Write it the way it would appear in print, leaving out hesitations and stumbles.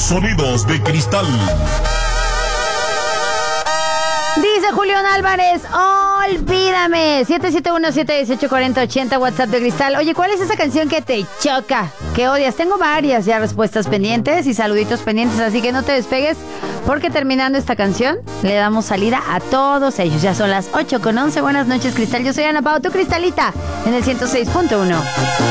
Sonidos de cristal. Dice Julián Álvarez, olvídame. 771-718-4080, WhatsApp de Cristal. Oye, ¿cuál es esa canción que te choca, que odias? Tengo varias ya respuestas pendientes y saluditos pendientes, así que no te despegues, porque terminando esta canción le damos salida a todos ellos. Ya son las 8:11. Buenas noches, Cristal. Yo soy Ana Pao, tu Cristalita, en el 106.1.